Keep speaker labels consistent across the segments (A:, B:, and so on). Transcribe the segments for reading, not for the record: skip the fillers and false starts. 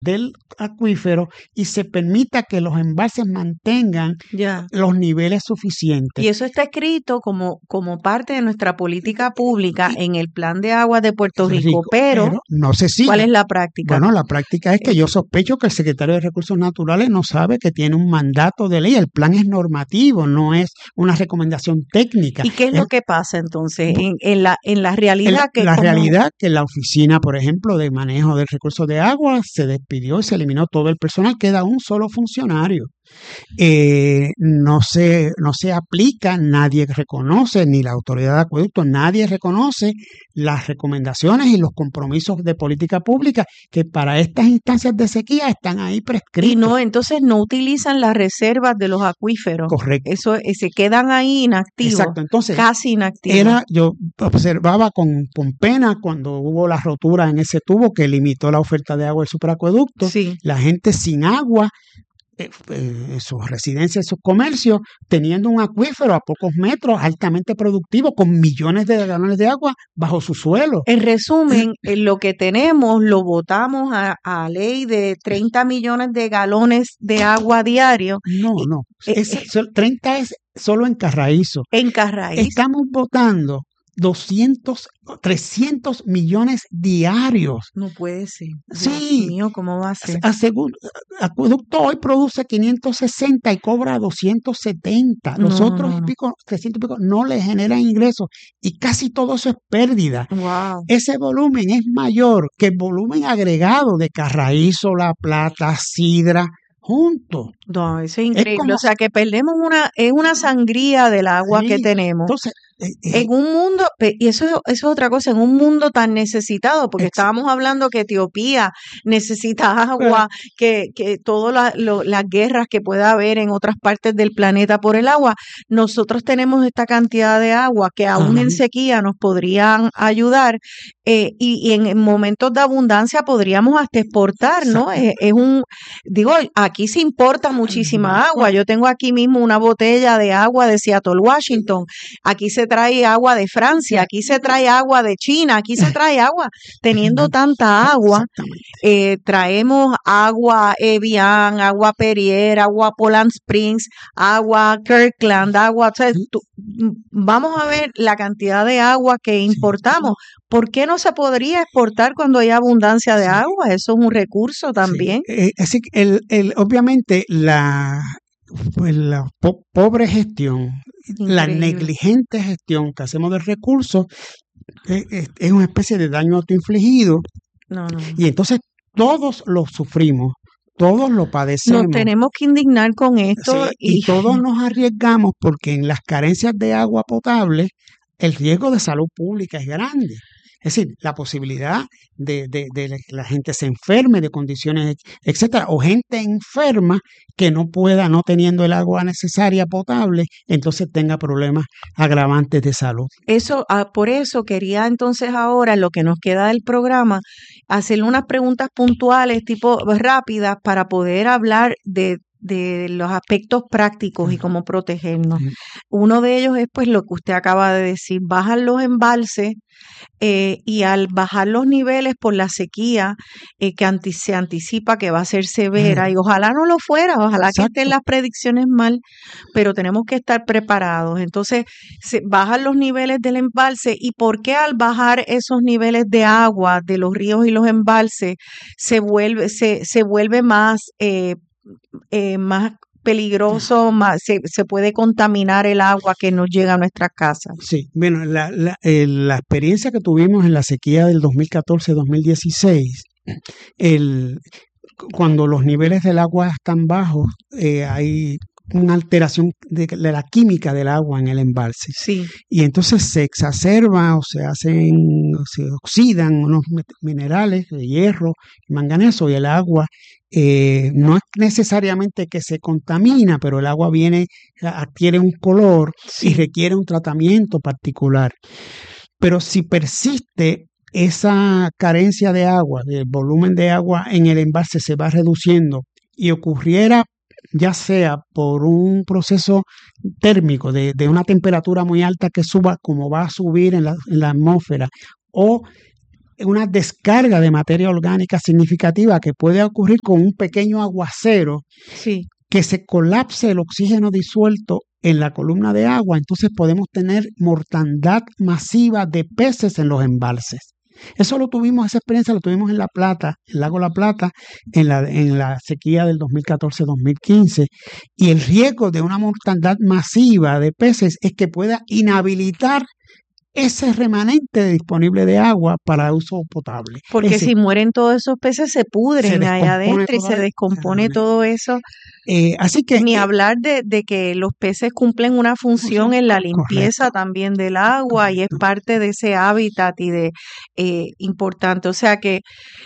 A: del acuífero y se permita que los embalses mantengan
B: Ya.
A: los niveles suficientes.
B: Y eso está escrito como parte de nuestra política pública en el Plan de Aguas de Puerto Rico, pero
A: no se sigue.
B: ¿cuál es la práctica?
A: Bueno, la práctica es que yo sospecho que el secretario de Recursos Naturales no sabe que tiene un mandato de ley. El plan es normativo, no es una recomendación técnica.
B: ¿Y qué es lo que pasa entonces en la realidad?
A: Realidad que la oficina, por ejemplo, de manejo del recurso de agua se despidió y se eliminó todo el personal, queda un solo funcionario. No se aplica, nadie reconoce, ni la autoridad de acueducto, nadie reconoce las recomendaciones y los compromisos de política pública que para estas instancias de sequía están ahí prescritos.
B: Y entonces no utilizan las reservas de los acuíferos.
A: Correcto.
B: Eso se quedan ahí inactivos.
A: Exacto. Entonces,
B: casi inactivos.
A: Yo observaba con pena cuando hubo la rotura en ese tubo que limitó la oferta de agua del superacueducto.
B: Sí.
A: La gente sin agua, sus residencias, sus comercios, teniendo un acuífero a pocos metros, altamente productivo, con millones de galones de agua bajo su suelo.
B: En resumen, lo que tenemos lo botamos a ley de 30 millones de galones de agua diario.
A: No. 30 es solo en Carraízo.
B: En Carraízo.
A: Estamos botando 300 millones diarios.
B: No puede ser.
A: Sí.
B: Dios mío, ¿cómo va a ser?
A: Acueducto hoy produce 560 y cobra 270. Los otros 300 y pico no le generan ingresos y casi todo eso es pérdida.
B: Wow.
A: Ese volumen es mayor que el volumen agregado de Carraízo, La Plata, Sidra, juntos.
B: No, eso es increíble. O sea, que perdemos una sangría del agua que tenemos.
A: Entonces,
B: en un mundo, y eso es otra cosa, en un mundo tan necesitado, porque estábamos hablando que Etiopía necesita agua, que todas las guerras que pueda haber en otras partes del planeta por el agua, nosotros tenemos esta cantidad de agua que aún en sequía nos podrían ayudar, y en momentos de abundancia podríamos hasta exportar, ¿no? Aquí se importa muchísima agua. Yo tengo aquí mismo una botella de agua de Seattle, Washington. Aquí se trae agua de Francia, aquí se trae agua de China, aquí se trae agua. Teniendo tanta agua, traemos agua Evian, agua Perrier, agua Poland Springs, agua Kirkland, agua... vamos a ver la cantidad de agua que importamos. ¿Por qué no se podría exportar cuando hay abundancia de agua? Eso es un recurso también.
A: Así que obviamente la pobre gestión, la negligente gestión que hacemos del recurso es una especie de daño autoinfligido.
B: No.
A: Y entonces todos lo sufrimos, todos lo padecemos.
B: Nos tenemos que indignar con esto.
A: Sí, y todos nos arriesgamos porque en las carencias de agua potable el riesgo de salud pública es grande. Es decir, la posibilidad de que la gente se enferme de condiciones, etcétera, o gente enferma que no teniendo el agua necesaria potable, entonces tenga problemas agravantes de salud.
B: Por eso quería entonces ahora, en lo que nos queda del programa, hacerle unas preguntas puntuales, tipo rápidas, para poder hablar de los aspectos prácticos y cómo protegernos. Uno de ellos es pues lo que usted acaba de decir, bajan los embalses y al bajar los niveles por la sequía que se anticipa que va a ser severa, y ojalá no lo fuera, ojalá que estén las predicciones mal, pero tenemos que estar preparados. Entonces se bajan los niveles del embalse. ¿Y por qué al bajar esos niveles de agua de los ríos y los embalses se vuelve más peligroso, se puede contaminar el agua que nos llega a nuestras casas?
A: Sí, bueno, la experiencia que tuvimos en la sequía del 2014-2016, cuando los niveles del agua están bajos, hay una alteración de la química del agua en el embalse.
B: Sí.
A: Y entonces se exacerba o se oxidan unos minerales de hierro y manganeso, y el agua no es necesariamente que se contamina, pero el agua adquiere un color y requiere un tratamiento particular. Pero si persiste esa carencia de agua, el volumen de agua en el embalse se va reduciendo y ocurriera ya sea por un proceso térmico de una temperatura muy alta que suba, como va a subir en la atmósfera, o una descarga de materia orgánica significativa que puede ocurrir con un pequeño aguacero,
B: Sí.
A: que se colapse el oxígeno disuelto en la columna de agua, entonces podemos tener mortandad masiva de peces en los embalses. Esa experiencia lo tuvimos en La Plata, en el lago La Plata, en la sequía del 2014-2015, y el riesgo de una mortandad masiva de peces es que pueda inhabilitar ese remanente disponible de agua para uso potable.
B: Porque si mueren todos esos peces se pudren ahí adentro y se
A: toda
B: descompone todo eso.
A: Así que
B: Ni hablar de que los peces cumplen una función en la limpieza
A: correcto.
B: también del agua y es parte de ese hábitat y de importante. O sea que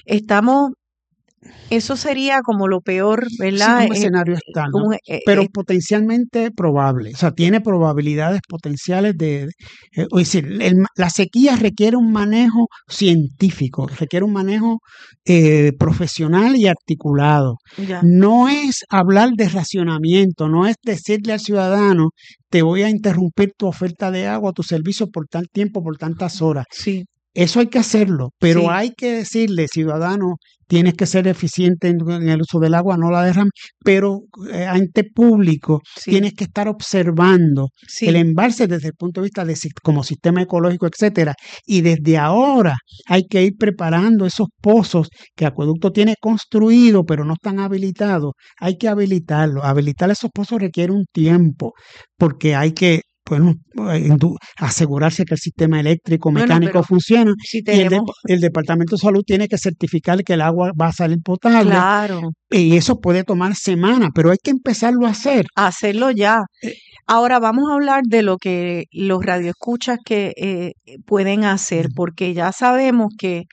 B: eso sería como lo peor,
A: Sí,
B: ¿verdad?
A: un escenario externo, pero potencialmente probable. O sea, tiene probabilidades potenciales es decir, la sequía requiere un manejo científico, requiere un manejo profesional y articulado.
B: Ya.
A: No es hablar de racionamiento, no es decirle al ciudadano, te voy a interrumpir tu oferta de agua, tu servicio por tal tiempo, por tantas horas.
B: Sí.
A: Eso hay que hacerlo, pero
B: Sí.
A: hay que decirle, ciudadano, tienes que ser eficiente en el uso del agua, no la derrames, pero ante público
B: Sí.
A: tienes que estar observando
B: Sí.
A: el embalse desde el punto de vista como sistema ecológico, etcétera. Y desde ahora hay que ir preparando esos pozos que Acueducto tiene construido, pero no están habilitados. Hay que habilitarlos. Habilitar esos pozos requiere un tiempo, porque hay que asegurarse que el sistema eléctrico, mecánico funciona,
B: si
A: y el Departamento de Salud tiene que certificar que el agua va a salir potable.
B: Claro.
A: Y eso puede tomar semanas, pero hay que empezarlo a hacer.
B: Hacerlo ya. Ahora vamos a hablar de lo que los radioescuchas que pueden hacer, porque ya sabemos que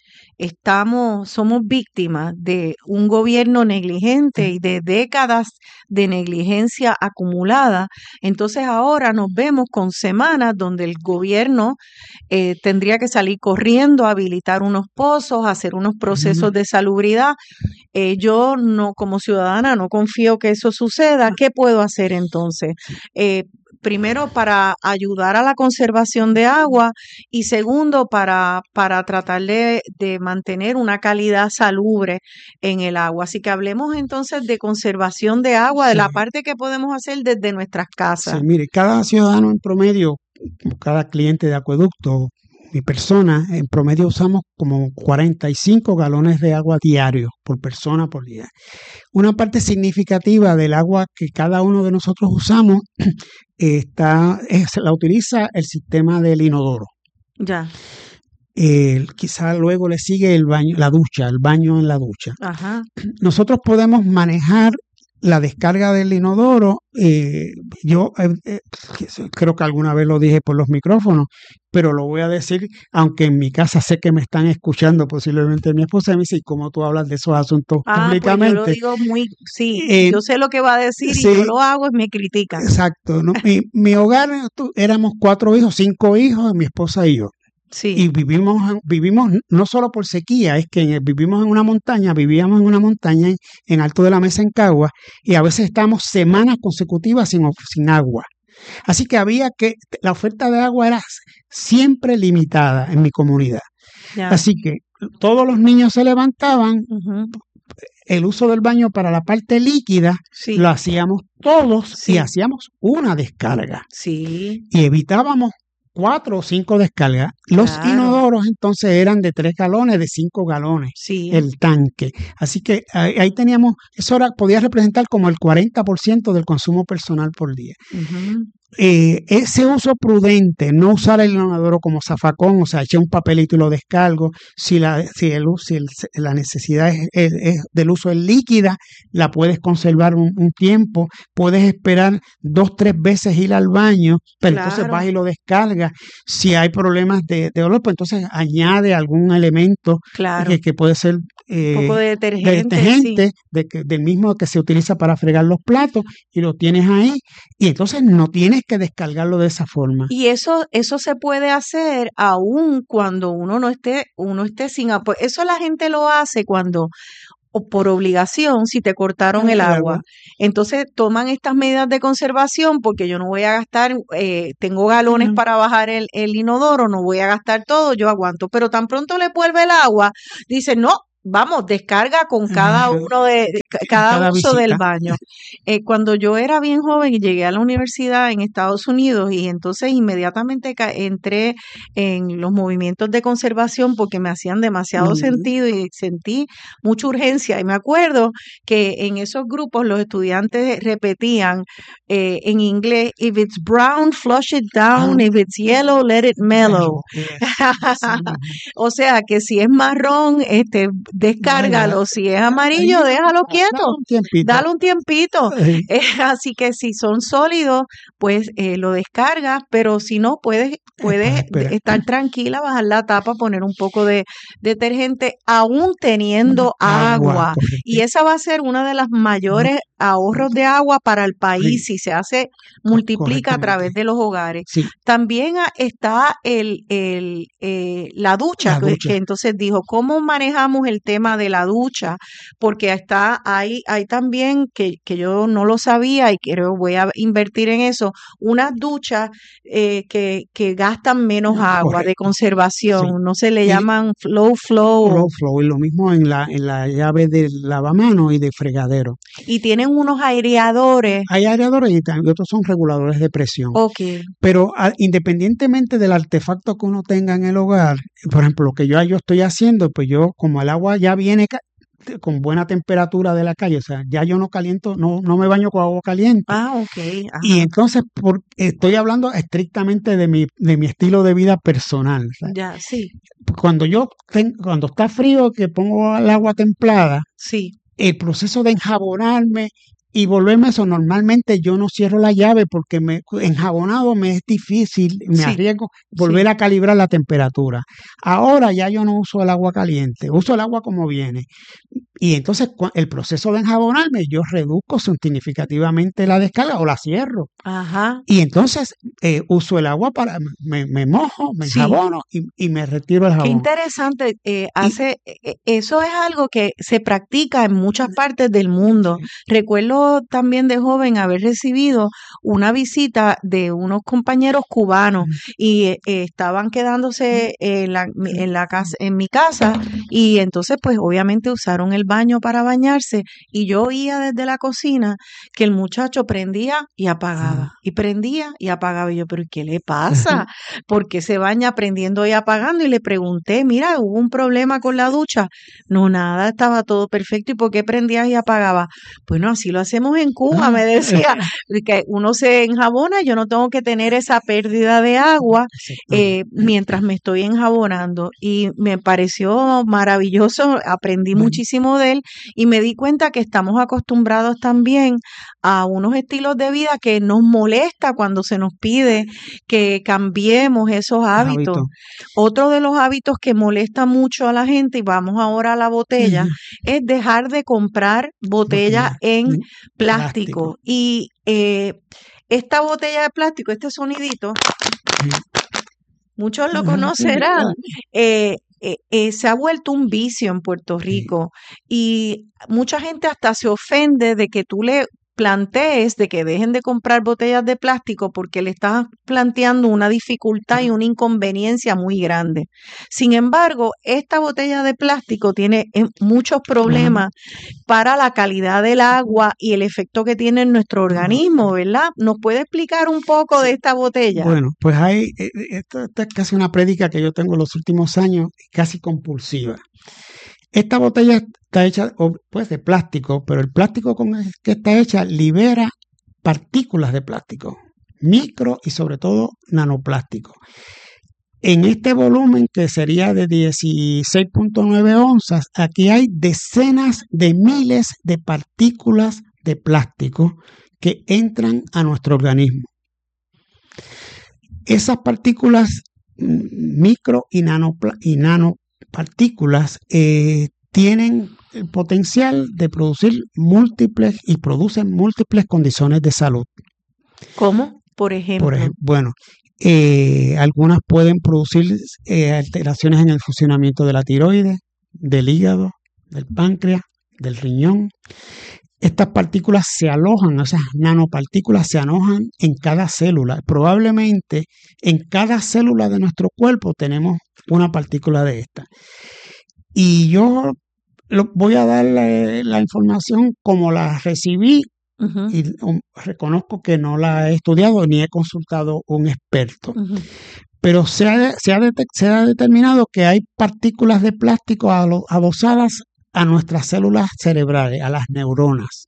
B: somos víctimas de un gobierno negligente y de décadas de negligencia acumulada. Entonces ahora nos vemos con semanas donde el gobierno tendría que salir corriendo a habilitar unos pozos, hacer unos procesos de salubridad. Yo no, como ciudadana, no confío que eso suceda. ¿Qué puedo hacer entonces? Primero, para ayudar a la conservación de agua y segundo, para tratar de mantener una calidad salubre en el agua. Así que hablemos entonces de conservación de agua, de la parte que podemos hacer desde nuestras casas.
A: Sí, mire, cada ciudadano en promedio, cada cliente de Acueducto, mi persona, en promedio usamos como 45 galones de agua diarios por persona por día. Una parte significativa del agua que cada uno de nosotros usamos la utiliza el sistema del inodoro.
B: Ya.
A: Quizá luego le sigue el baño en la ducha.
B: Ajá.
A: Nosotros podemos manejar la descarga del inodoro. Yo creo que alguna vez lo dije por los micrófonos, pero lo voy a decir, aunque en mi casa sé que me están escuchando posiblemente mi esposa, me dice, ¿y cómo tú hablas de esos asuntos públicamente?
B: Pues yo lo digo yo sé lo que va a decir y yo lo hago y me critican.
A: Exacto, ¿no? Mi hogar, éramos 4 hijos, 5 hijos, mi esposa y yo.
B: Sí.
A: Y vivimos no solo por sequía, es que vivíamos en una montaña en Alto de la Mesa, en Caguas, y a veces estábamos semanas consecutivas sin agua. Así que la oferta de agua era siempre limitada en mi comunidad.
B: Ya.
A: Así que todos los niños se levantaban,
B: Ujú.
A: el uso del baño para la parte líquida
B: Sí.
A: lo hacíamos todos
B: Sí.
A: y hacíamos una descarga.
B: Sí.
A: Y evitábamos 4 o 5 descargas. Los
B: Claro.
A: inodoros entonces eran de 3 galones, de 5 galones
B: Sí.
A: el tanque. Así que ahí teníamos, podía representar como el 40% del consumo personal por día.
B: Ujú.
A: Ese uso prudente, no usar el inodoro como zafacón, o sea, eché un papelito y lo descargo. Si la necesidad es del uso es líquida, la puedes conservar un tiempo, puedes esperar 2-3 veces ir al baño, pero entonces vas y lo descargas. Si hay problemas de olor, pues entonces añade algún elemento que puede ser
B: un poco de detergente,
A: detergente del mismo que se utiliza para fregar los platos, y lo tienes ahí, y entonces no tienes que descargarlo de esa forma.
B: Y eso se puede hacer aún cuando uno esté sin apoyo. Eso la gente lo hace cuando o por obligación si te cortaron el agua. Entonces toman estas medidas de conservación porque yo no voy a gastar, tengo galones para bajar el inodoro, no voy a gastar todo, yo aguanto. Pero tan pronto le vuelve el agua, dicen, no, vamos, descarga con cada uno cada uso
A: visita
B: del baño. Cuando yo era bien joven y llegué a la universidad en Estados Unidos y entonces inmediatamente entré en los movimientos de conservación porque me hacían demasiado sentido y sentí mucha urgencia. Y me acuerdo que en esos grupos los estudiantes repetían en inglés, if it's brown, flush it down, if it's yellow, let it mellow. O sea que si es marrón, descárgalo, si es amarillo, déjalo quieto, dale un tiempito. Así que si son sólidos, pues lo descargas, pero si no, puedes estar tranquila, bajar la tapa, poner un poco de detergente, aún teniendo agua. Y esa va a ser una de las mayores ahorros de agua para el país si se hace, multiplica a través de los hogares.
A: Sí.
B: También está la ducha, que entonces dijo, ¿cómo manejamos el tema de la ducha? Porque hay también, que yo no lo sabía y creo voy a invertir en eso, unas duchas que gastan menos agua, de conservación,
A: Sí.
B: no se le llaman low flow.
A: Y lo mismo en la llave del lavamanos y de fregadero.
B: Y tienen unos aireadores.
A: Hay aireadores y otros son reguladores de presión.
B: Okay.
A: Pero independientemente del artefacto que uno tenga en el hogar, por ejemplo, lo que yo estoy haciendo, pues yo, como el agua ya viene con buena temperatura de la calle, o sea, ya yo no caliento, no me baño con agua caliente.
B: Okay. Ajá.
A: Y entonces estoy hablando estrictamente de mi estilo de vida personal, ¿sabes?
B: Ya, sí.
A: Cuando está frío, que pongo el agua templada,
B: sí,
A: el proceso de enjabonarme y volverme eso, normalmente yo no cierro la llave porque enjabonado me es difícil, me arriesgo volver a calibrar la temperatura. Ahora ya yo no uso el agua caliente, uso el agua como viene. Y entonces el proceso de enjabonarme, yo reduzco significativamente la descarga o la cierro.
B: Ajá.
A: Y entonces uso el agua para, me mojo, me enjabono y me retiro el jabón.
B: Qué interesante. Eso es algo que se practica en muchas partes del mundo. Recuerdo también de joven haber recibido una visita de unos compañeros cubanos y estaban quedándose en mi casa y entonces pues obviamente usaron el baño para bañarse y yo oía desde la cocina que el muchacho prendía y apagaba y prendía y apagaba y yo, pero ¿qué le pasa? ¿Por qué se baña prendiendo y apagando? Y le pregunté, mira, ¿hubo un problema con la ducha? No, nada, estaba todo perfecto. ¿Y por qué prendías y apagabas? Bueno, así lo hacemos en Cuba, me decía, que uno se enjabona, yo no tengo que tener esa pérdida de agua mientras me estoy enjabonando. Y me pareció maravilloso, aprendí muchísimo de él y me di cuenta que estamos acostumbrados también a unos estilos de vida que nos molesta cuando se nos pide que cambiemos esos hábitos. Otro de los hábitos que molesta mucho a la gente, y vamos ahora a la botella, es dejar de comprar botellas en plástico. Y esta botella de plástico, este sonidito, muchos lo conocerán, se ha vuelto un vicio en Puerto Rico y mucha gente hasta se ofende de que tú le plantees de que dejen de comprar botellas de plástico porque le estás planteando una dificultad y una inconveniencia muy grande. Sin embargo, esta botella de plástico tiene muchos problemas para la calidad del agua y el efecto que tiene en nuestro organismo, ¿verdad? ¿Nos puede explicar un poco de esta botella?
A: Bueno, pues esto es casi una prédica que yo tengo en los últimos años, casi compulsiva. Esta botella está hecha pues, de plástico, pero el plástico con el que está hecha libera partículas de plástico, micro y sobre todo nanoplástico. En este volumen, que sería de 16.9 onzas, aquí hay decenas de miles de partículas de plástico que entran a nuestro organismo. Esas partículas micro y nanopartículas tienen el potencial de producen múltiples condiciones de salud.
B: ¿Cómo? Por ejemplo.
A: Bueno, algunas pueden producir alteraciones en el funcionamiento de la tiroides, del hígado, del páncreas, del riñón. Estas partículas se alojan, esas nanopartículas se alojan en cada célula. Probablemente en cada célula de nuestro cuerpo tenemos una partícula de esta. Y yo voy a dar la información como la recibí. Y reconozco que no la he estudiado ni he consultado un experto. Pero se ha determinado que hay partículas de plástico adosadas a nuestras células cerebrales, a las neuronas.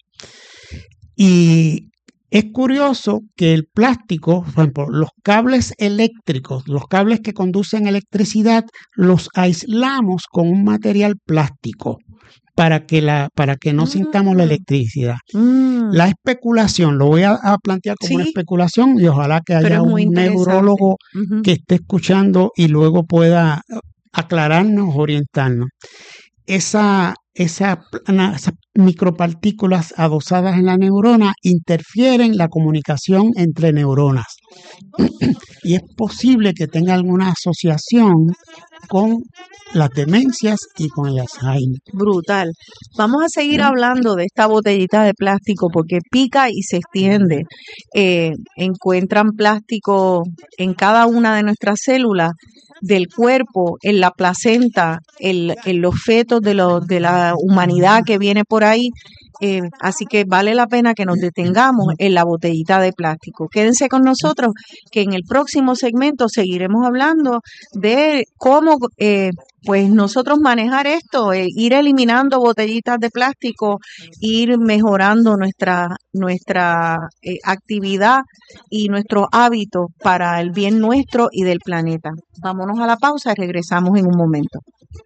A: Y es curioso que el plástico, por ejemplo, los cables eléctricos, los cables que conducen electricidad, los aislamos con un material plástico para que no sintamos la electricidad. La especulación, lo voy a plantear como una especulación y ojalá que haya un neurólogo que esté escuchando y luego pueda aclararnos, orientarnos. Esas micropartículas adosadas en la neurona interfieren la comunicación entre neuronas y es posible que tenga alguna asociación con las demencias y con el Alzheimer.
B: Brutal. Vamos a seguir hablando de esta botellita de plástico porque pica y se extiende. Encuentran plástico en cada una de nuestras células del cuerpo, en la placenta, en los fetos de la humanidad que viene por ahí. Así que vale la pena que nos detengamos en la botellita de plástico. Quédense con nosotros, que en el próximo segmento seguiremos hablando de cómo pues nosotros manejar esto, ir eliminando botellitas de plástico, ir mejorando nuestra actividad y nuestros hábitos para el bien nuestro y del planeta. Vámonos a la pausa y regresamos en un momento.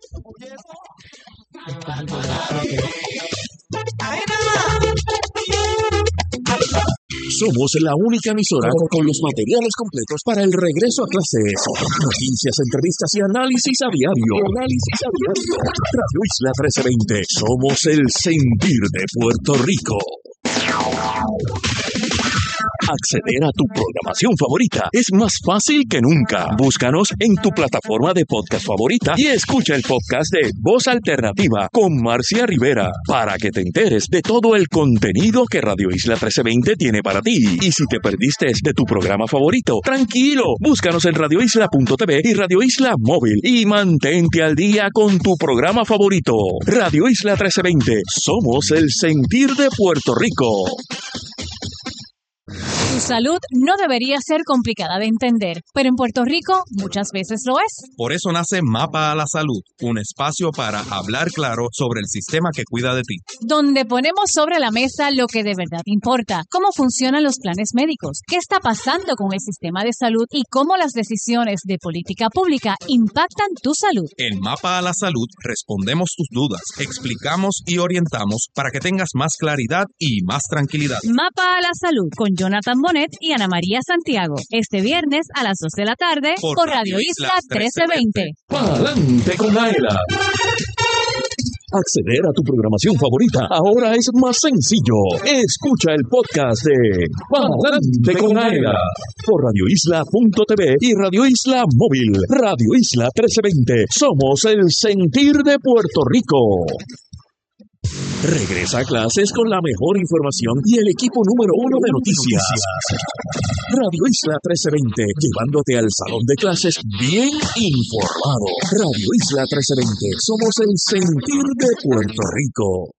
C: Somos la única emisora con los materiales completos para el regreso a clases. Noticias, entrevistas y análisis a diario. Radio Isla 1320. Somos el sentir de Puerto Rico. Acceder a tu programación favorita es más fácil que nunca. Búscanos en tu plataforma de podcast favorita y escucha el podcast de Voz Alternativa con Marcia Rivera para que te enteres de todo el contenido que Radio Isla 1320 tiene para ti. Y si te perdiste de tu programa favorito, tranquilo, búscanos en radioisla.tv y Radio Isla Móvil y mantente al día con tu programa favorito. Radio Isla 1320, somos el sentir de Puerto Rico.
D: Tu salud no debería ser complicada de entender, pero en Puerto Rico muchas veces lo es.
E: Por eso nace Mapa a la Salud, un espacio para hablar claro sobre el sistema que cuida de ti.
D: Donde ponemos sobre la mesa lo que de verdad importa, cómo funcionan los planes médicos, qué está pasando con el sistema de salud y cómo las decisiones de política pública impactan tu salud.
E: En Mapa a la Salud respondemos tus dudas, explicamos y orientamos para que tengas más claridad y más tranquilidad.
D: Mapa a la Salud con Jonathan Bonet y Ana María Santiago. Este viernes a las 2 de la tarde por Radio Isla 1320.
C: ¡Pa'lante con Aela! Acceder a tu programación favorita ahora es más sencillo. Escucha el podcast de Pa'lante con Aela por radioisla.tv y Radio Isla Móvil. Radio Isla 1320. Somos el sentir de Puerto Rico. Regresa a clases con la mejor información y el equipo número 1 de noticias. Radio Isla 1320, llevándote al salón de clases bien informado. Radio Isla 1320, somos el sentir de Puerto Rico.